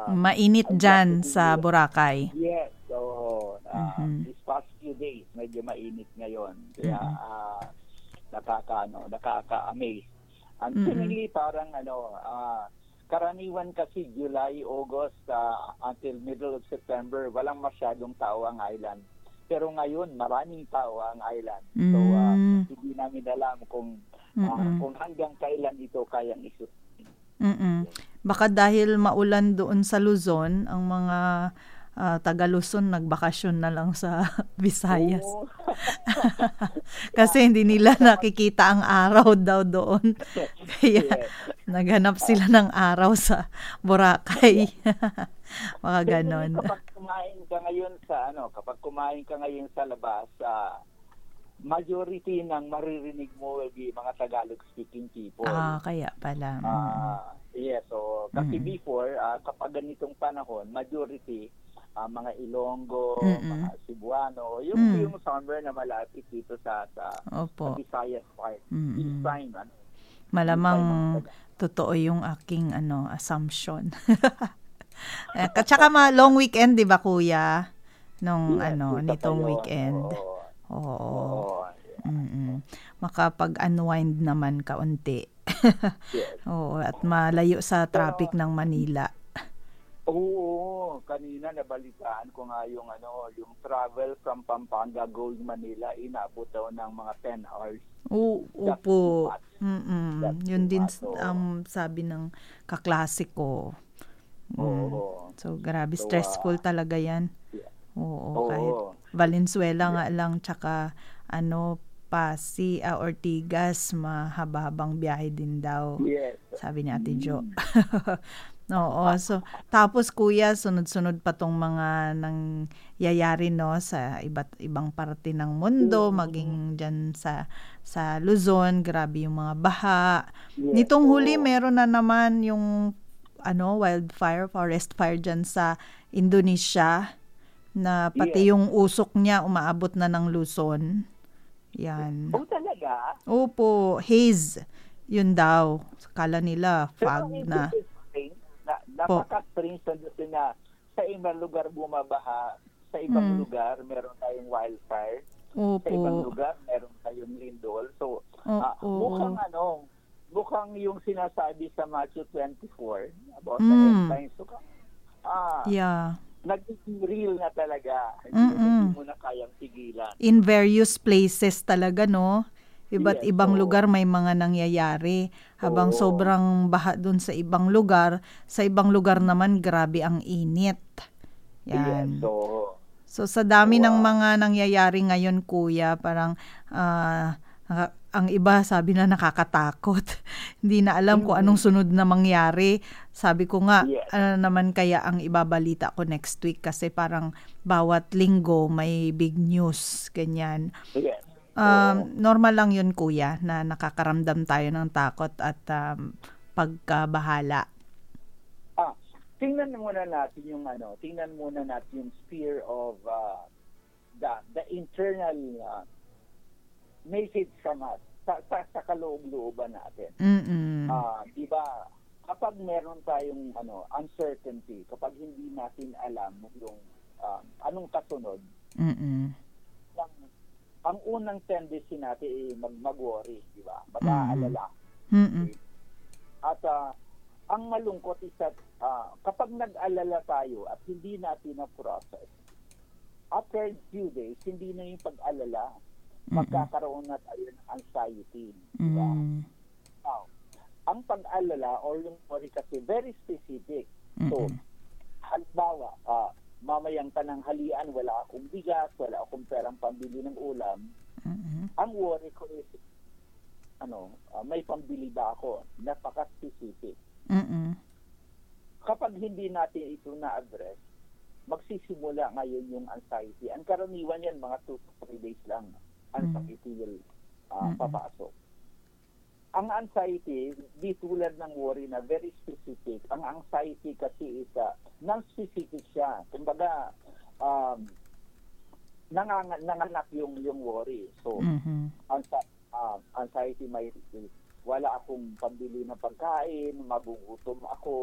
Mainit I'd like to dyan give sa you, Boracay. yes, so Mhm. this past few days, medyo mainit ngayon. Kaya Mm. nakaka-amaze. And Mm. seemingly parang karaniwan kasi July, August, until middle of September, walang masyadong tao ang island. Pero ngayon, maraming tao ang island. So, Mm. hindi namin alam kung Mm. hanggang kailan ito kayang isustain. Mm. Baka dahil maulan doon sa Luzon, ang mga taga Luzon nagbakasyon na lang sa Visayas. Oo. Kasi hindi nila nakikita ang araw daw doon. Kaya Yes. naghanap sila ng araw sa Boracay. Mga Generally, ganon. kapag kumain ka ngayon sa labas, majority ng maririnig mo will be mga Tagalog-speaking people. Kaya pala. Yes, so kasi Mm. before, kapag ganitong panahon, majority mga Ilonggo, Mm. mga Cebuano, yung somewhere na malapit dito sa Opo. Visayas part. Mm. This time, Malamang totoo yung aking assumption. At saka long weekend, 'di ba, kuya? Nung yes, nitong weekend. Oo. Oo. Makapag-unwind naman kaunti. Yes. Oo, at malayo sa traffic ng Manila. Oo, kanina nabalitaan ko nga yung travel from Pampanga going Manila, inabot daw ng mga 10 hours. Opo. Yun din sabi ng kaklase ko. So, grabe, stressful talaga yan. Yeah. Oo, kahit Valenzuela nga lang, tsaka Pasig, Ortigas, mahaba-habang biyahe din daw. Yes. Sabi ni Ate Jo. Oo, so tapos kuya, sunod-sunod pa tong mga nangyayari sa iba't ibang parte ng mundo, maging diyan sa Luzon, grabe yung mga baha. Yes. Nitong huli meron na naman yung wildfire, forest fire diyan sa Indonesia, na pati yung usok niya umaabot na ng Luzon. Yan. Oh, talaga? Opo, haze. Yun daw. Kala nila fog na. Napaka-strange na sa ibang lugar bumabaha, sa ibang lugar meron tayong wildfire, Opo. sa ibang lugar meron tayong lindol. So, mukhang yung sinasabi sa Matthew 24 about the end times, nagiging real na talaga. Hindi mo na kayang tigilan. In various places talaga, no? Iba't ibang lugar may mga nangyayari. Habang sobrang baha dun sa ibang lugar naman grabe ang init. Yan. Yes, so sa dami ng mga nangyayari ngayon, kuya, parang ang iba sabi na nakakatakot. Hindi na alam kung anong sunod na mangyari. Sabi ko nga, ano naman kaya ang ibabalita ko next week, kasi parang bawat linggo may big news, ganyan. Yes. Normal lang yun, kuya, na nakakaramdam tayo ng takot at pagkabahala. Tingnan muna natin yung sphere of the internal message from us sa kaloob-looban natin. Di ba, kapag meron tayong uncertainty, kapag hindi natin alam yung anong kasunod, ang unang tendency natin ay mag-worry, di ba? Mag-aalala. At ang malungkot is that kapag nag-alala tayo at hindi natin na-process, after a few days, hindi na yung pag-alala, magkakaroon na tayo ng anxiety. Diba? Now, ang pag-alala or yung worry kasi very specific. So, halimbawa, mamayang tananghalian, wala akong bigas, wala akong perang pambili ng ulam. Ang worry ko is, may pambili ba ako? Napaka-specific. Kapag hindi natin ito na-address, magsisimula ngayon yung anxiety. Ang karaniwan yan, mga 2 to 3 days lang. Anxiety will papasok. Ang anxiety, di tulad ng worry na very specific. Ang anxiety kasi is non-specific siya. Kumbaga, nanganak yung worry. So, anxiety may wala akong pambili ng pagkain, magugutom ako,